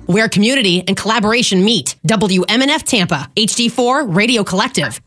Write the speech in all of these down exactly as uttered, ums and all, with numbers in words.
where community and collaboration meet. W M N F Tampa, H D four Radio Collective.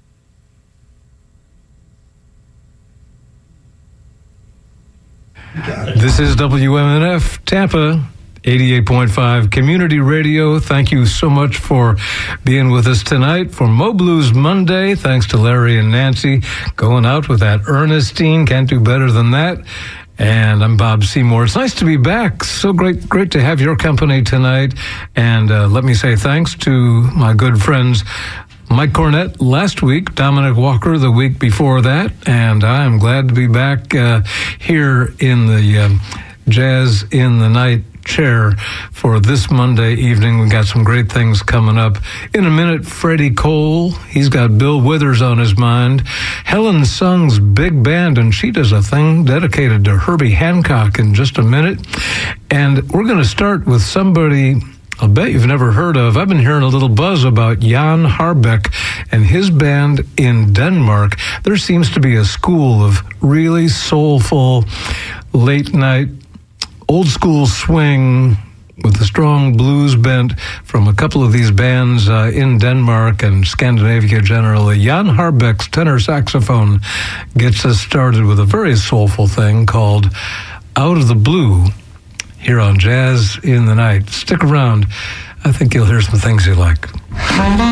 This is W M N F Tampa, eighty-eight point five Community Radio. Thank you so much for being with us tonight for Mo Blues Monday. Thanks to Larry and Nancy going out with that Ernestine. Can't do better than that. And I'm Bob Seymour. It's nice to be back. So great, great to have your company tonight. And uh, let me say thanks to my good friends Mike Cornett last week, Dominic Walker the week before that, and I'm glad to be back uh, here in the um, Jazz in the Night chair for this Monday evening. We've got some great things coming up. In a minute, Freddie Cole. He's got Bill Withers on his mind. Helen Sung's big band, and she does a thing dedicated to Herbie Hancock in just a minute. And we're going to start with somebody I'll bet you've never heard of. I've been hearing a little buzz about Jan Harbeck and his band in Denmark. There seems to be a school of really soulful, late-night, old-school swing with a strong blues bent from a couple of these bands uh, in Denmark and Scandinavia generally. Jan Harbeck's tenor saxophone gets us started with a very soulful thing called Out of the Blue, here on Jazz in the Night. Stick around. I think you'll hear some things you like.